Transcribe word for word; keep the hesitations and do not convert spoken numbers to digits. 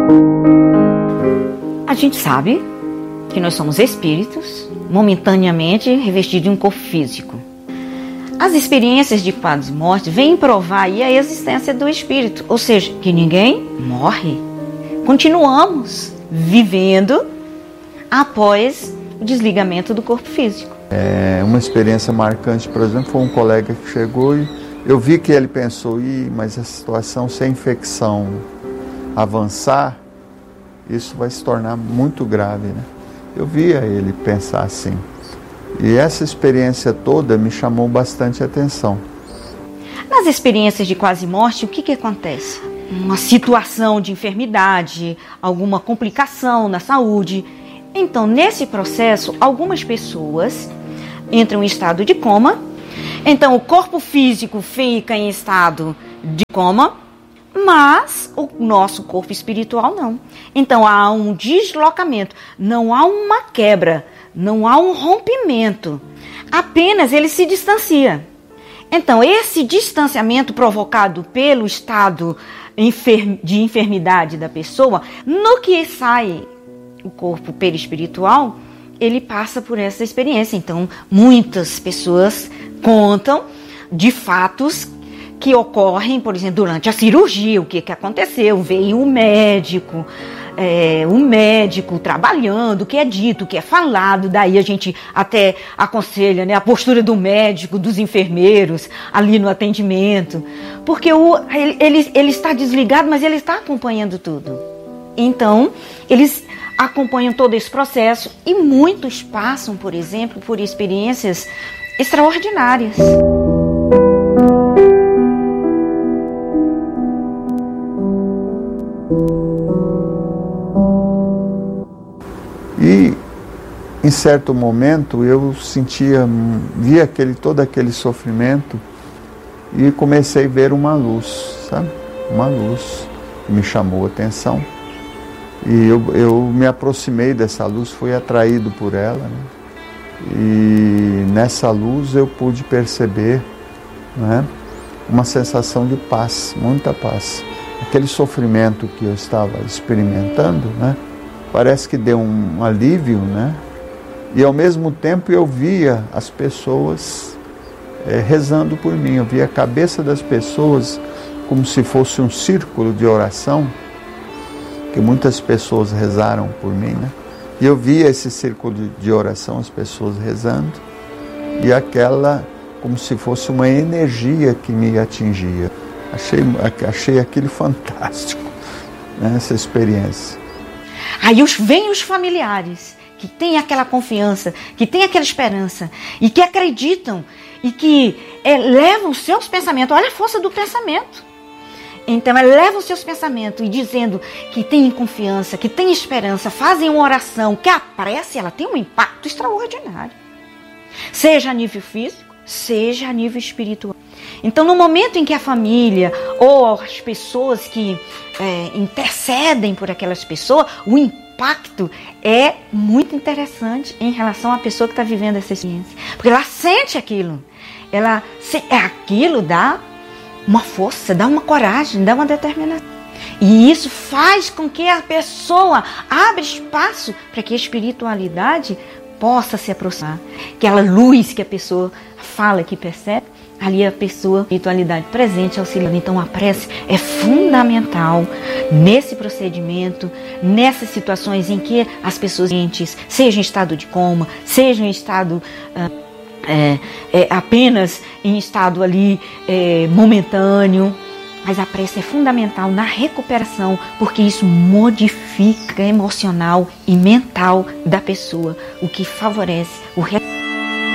A gente sabe que nós somos espíritos, momentaneamente revestidos de um corpo físico. As experiências de quadros de morte vêm provar aí a existência do espírito, ou seja, que ninguém morre. Continuamos vivendo após o desligamento do corpo físico. É, uma experiência marcante, por exemplo, foi um colega que chegou e eu vi que ele pensou, Ih, mas a situação, se a infecção avançar, isso vai se tornar muito grave, né? Eu via ele pensar assim. E essa experiência toda me chamou bastante atenção. Nas experiências de quase morte, o que que acontece? Uma situação de enfermidade, alguma complicação na saúde. Então, nesse processo, algumas pessoas entram em estado de coma. Então, o corpo físico fica em estado de coma, mas o nosso corpo espiritual não. Então, há um deslocamento, não há uma quebra, não há um rompimento. Apenas ele se distancia. Então, esse distanciamento provocado pelo estado de enfermidade da pessoa, no que sai o corpo perispiritual, ele passa por essa experiência. Então, muitas pessoas contam de fatos que ocorrem, por exemplo, durante a cirurgia, o que, que aconteceu, veio o médico, é, o médico trabalhando, o que é dito, o que é falado, daí a gente até aconselha, né, a postura do médico, dos enfermeiros, ali no atendimento, porque o, ele, ele, ele está desligado, mas ele está acompanhando tudo. Então, eles acompanham todo esse processo e muitos passam, por exemplo, por experiências extraordinárias. E em certo momento eu sentia, via aquele, todo aquele sofrimento e comecei a ver uma luz, sabe? Uma luz que me chamou a atenção. E eu, eu me aproximei dessa luz, fui atraído por ela, né? E nessa luz eu pude perceber, né, uma sensação de paz, muita paz. Aquele sofrimento que eu estava experimentando, né, parece que deu um alívio, né? E ao mesmo tempo eu via as pessoas é, rezando por mim, eu via a cabeça das pessoas como se fosse um círculo de oração, que muitas pessoas rezaram por mim, né? E eu via esse círculo de, de oração, as pessoas rezando, e aquela, como se fosse uma energia que me atingia. Achei, achei aquilo fantástico, né, essa experiência. Aí os, vem os familiares, que têm aquela confiança, que têm aquela esperança, e que acreditam, e que é, levam os seus pensamentos, olha a força do pensamento. Então, eleva os seus pensamentos e dizendo que tem confiança, que tem esperança, fazem uma oração, que a prece ela tem um impacto extraordinário. Seja a nível físico, seja a nível espiritual. Então, no momento em que a família ou as pessoas que é, intercedem por aquelas pessoas, o impacto é muito interessante em relação à pessoa que está vivendo essa experiência. Porque ela sente aquilo. Ela, aquilo dá uma força, dá uma coragem, dá uma determinação. E isso faz com que a pessoa abra espaço para que a espiritualidade possa se aproximar. Aquela luz que a pessoa fala, que percebe, ali a pessoa, a espiritualidade presente, auxiliando. Então a prece é fundamental nesse procedimento, nessas situações em que as pessoas doentes, sejam em estado de coma, sejam em estado... Uh, É, é, apenas em estado ali é, momentâneo, mas a prece é fundamental na recuperação, porque isso modifica emocional e mental da pessoa, o que favorece o